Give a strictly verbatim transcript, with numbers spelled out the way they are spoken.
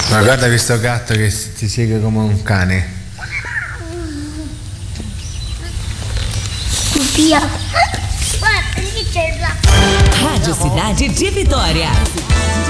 Ma guarda questo gatto che ti segue come un cane. Via. Guarda, lì c'è il gatto. Rádio Cidade de Vitória.